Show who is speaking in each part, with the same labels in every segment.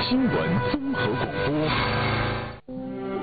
Speaker 1: 新闻综合广播。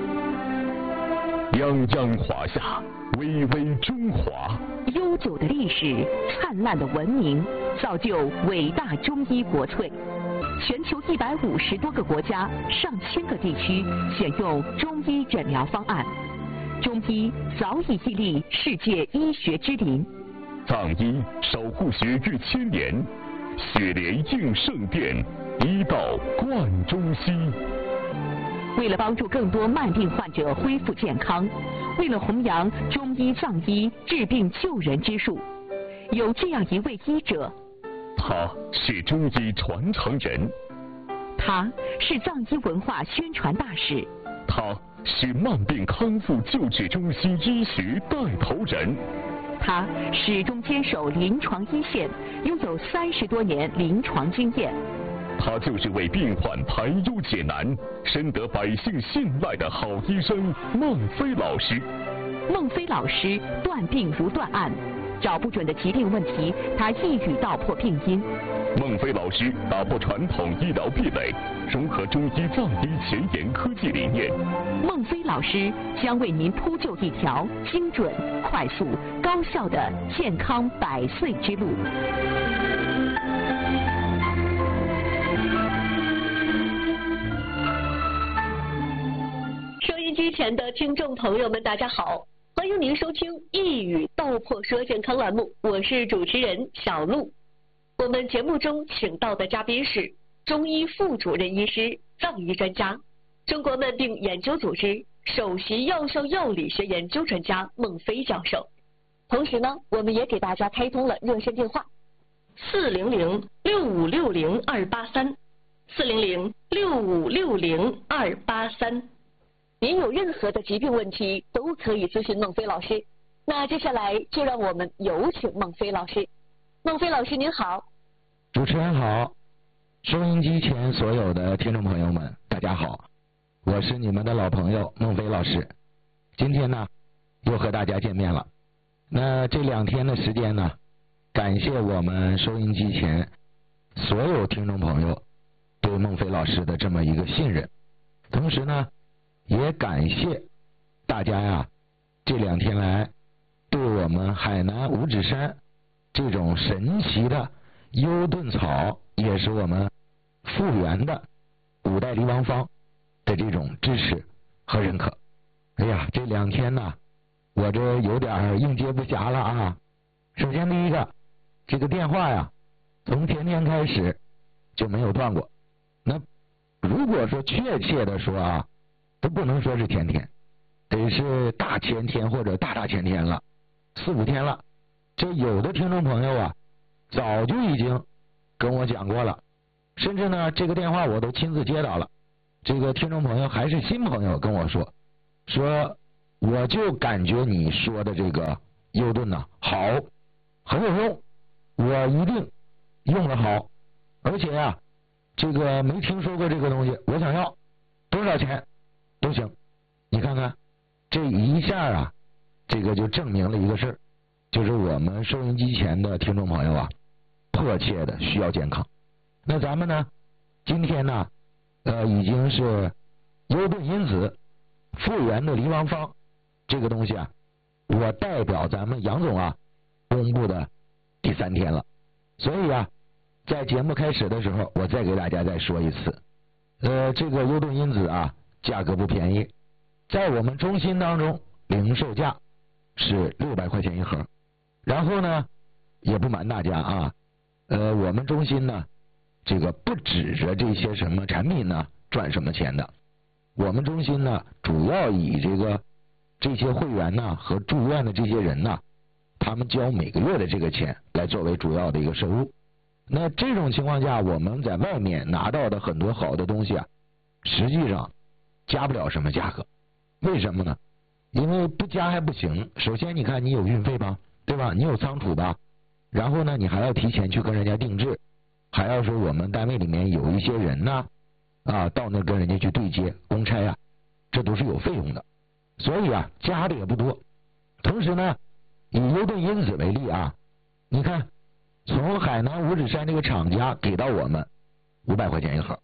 Speaker 1: 泱泱华夏，巍巍中华。
Speaker 2: 悠久的历史，灿烂的文明，造就伟大中医国粹。全球150多个国家、上千个地区选用中医诊疗方案。中医早已屹立世界医学之林。
Speaker 1: 藏医守护学逾千年，血莲应圣殿，医道贯中西。
Speaker 2: 为了帮助更多慢病患者恢复健康，为了弘扬中医藏医治病救人之术，有这样一位医者，
Speaker 1: 他是中医传承人，
Speaker 2: 他是藏医文化宣传大使，
Speaker 1: 他是慢病康复救治中心医学带头人，
Speaker 2: 他始终坚守临床一线，拥有30多年临床经验。
Speaker 1: 他就是为病患排忧解难、深得百姓信赖的好医生孟非老师。
Speaker 2: 孟非老师断病如断案，找不准的疾病问题，他一语道破病因。
Speaker 1: 孟非老师打破传统医疗壁垒，融合中医藏医前沿科技理念。
Speaker 2: 孟非老师将为您铺就一条精准、快速、高效的健康100岁之路。
Speaker 3: 收音机前的听众朋友们，大家好，欢迎您收听一语道破说健康栏目，我是主持人小璐。我们节目中请到的嘉宾是中医副主任医师、藏医专家、中国慢病研究组织首席药效药理学研究专家孟非教授。同时呢，我们也给大家开通了热线电话400-6560-283，400-6560-283。您有任何的疾病问题都可以咨询孟非老师。那接下来就让我们有请孟非老师。孟非老师您好。
Speaker 4: 主持人好，收音机前所有的听众朋友们大家好，我是你们的老朋友孟非老师。今天呢又和大家见面了。那这2天的时间呢，感谢我们收音机前所有听众朋友对孟非老师的这么一个信任，同时呢也感谢大家呀，这2天来对我们海南五指山这种神奇的优盾草，也是我们复原的古代离王方的这种支持和认可。哎呀，这2天呢，我这有点应接不暇了啊。首先第一个，这个电话呀，从前天开始就没有断过。那如果说确切的说啊，都不能说是前天，得是大前天或者大前天了，4、5天了。这有的听众朋友啊，早就已经跟我讲过了，甚至呢，这个电话我都亲自接到了。这个听众朋友还是新朋友跟我说，我就感觉你说的这个优盾呢好，很有用，我一定用得好，而且呀，这个没听说过这个东西，我想要多少钱都行。你看看这一下啊，这个就证明了一个事儿，就是我们收音机前的听众朋友啊，迫切的需要健康。那咱们呢，今天呢，已经是优盾因子复原的离王方这个东西啊，我代表咱们杨总啊公布的第3天了。所以啊，在节目开始的时候，我再给大家再说一次，这个优盾因子啊，价格不便宜，在我们中心当中零售价是600块钱一盒。然后呢，也不瞒大家啊，我们中心呢，这个不指着这些什么产品呢赚什么钱的。我们中心呢，主要以这些会员呢和住院的这些人呢，他们交每个月的这个钱来作为主要的一个收入。那这种情况下，我们在外面拿到的很多好的东西啊，实际上加不了什么价格。为什么呢？因为不加还不行。首先你看，你有运费吧，对吧？你有仓储吧，然后呢，你还要提前去跟人家定制，还要说我们单位里面有一些人呢，到那跟人家去对接公差啊，这都是有费用的。所以啊，加的也不多。同时呢，以优盾因子为例啊，你看从海南五指山这个厂家给到我们500块钱一盒，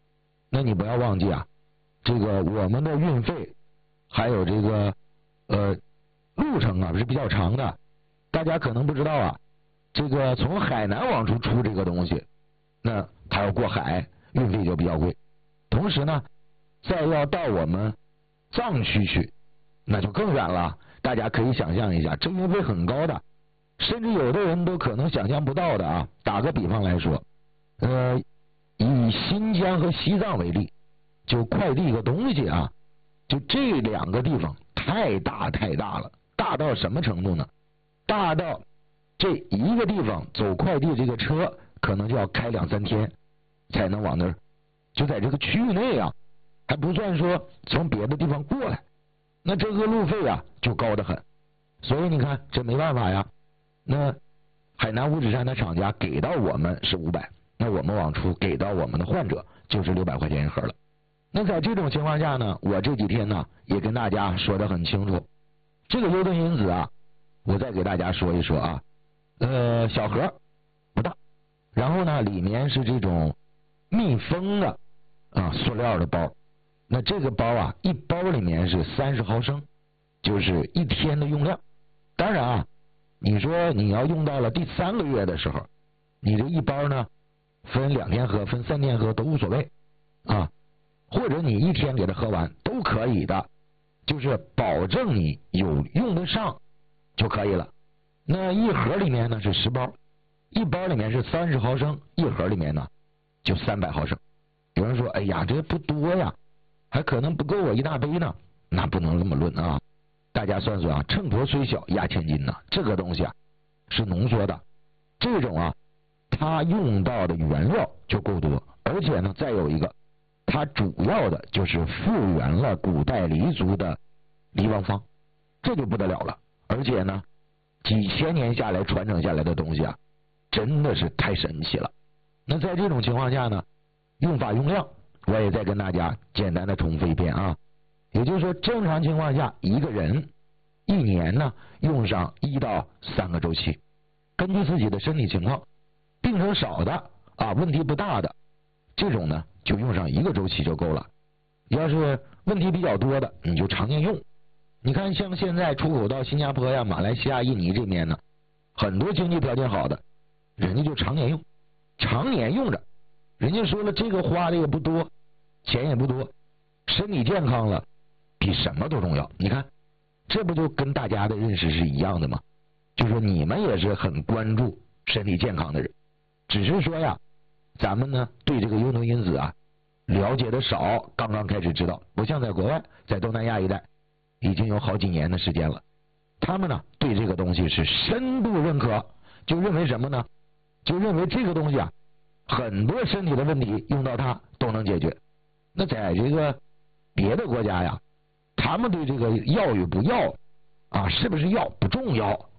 Speaker 4: 那你不要忘记啊，这个我们的运费还有这个路程啊是比较长的，大家可能不知道啊，这个从海南往出这个东西，那它要过海，运费就比较贵。同时呢，再要到我们藏区去，那就更远了。大家可以想象一下，这运费很高的，甚至有的人都可能想象不到的啊。打个比方来说，以新疆和西藏为例，就快递个东西啊，就这两个地方太大了，大到什么程度呢？大到这一个地方走快递这个车可能就要开2、3天才能往那儿，就在这个区域内啊，还不算说从别的地方过来，那这个路费啊就高得很。所以你看这没办法呀，那海南五指山的厂家给到我们是500，那我们往出给到我们的患者就是600块钱一盒了。那在这种情况下呢，我这几天呢也跟大家说得很清楚，这个幽顿因子啊，我再给大家说一说啊，小盒不大，然后呢里面是这种密封的塑料的包，那这个包啊，一包里面是30毫升，就是1天的用量。当然啊，你说你要用到了第3个月的时候，你这一包呢分2天喝，分3天喝都无所谓啊，或者你1天给它喝完都可以的，就是保证你有用得上就可以了。那一盒里面呢是10包，一包里面是30毫升，一盒里面呢就300毫升。有人说哎呀这不多呀，还可能不够我1大杯呢，那不能这么论啊。大家算算啊，秤砣虽小压千斤呐，这个东西啊是浓缩的，这种啊它用到的原料就够多，而且呢再有一个，它主要的就是复原了古代黎族的黎王方，这就不得了了。而且呢几千年下来传承下来的东西啊，真的是太神奇了。那在这种情况下呢，用法用量我也再跟大家简单的重复一遍啊。也就是说正常情况下一个人1年呢用上1到3个周期，根据自己的身体情况，病程少的啊问题不大的这种呢就用上1个周期就够了。要是问题比较多的你就常年用。你看像现在出口到新加坡呀、马来西亚、印尼这边呢，很多经济条件好的人家就常年用，常年用着，人家说了这个花的也不多，钱也不多，身体健康了比什么都重要。你看这不就跟大家的认识是一样的吗？就是你们也是很关注身体健康的人，只是说呀咱们呢对这个幽顿因子啊了解的少，刚刚开始知道，不像在国外，在东南亚一带已经有好几年的时间了，他们呢对这个东西是深度认可，就认为什么呢？就认为这个东西啊很多身体的问题用到它都能解决。那在这个别的国家呀，他们对这个药与不药啊，是不是药不重要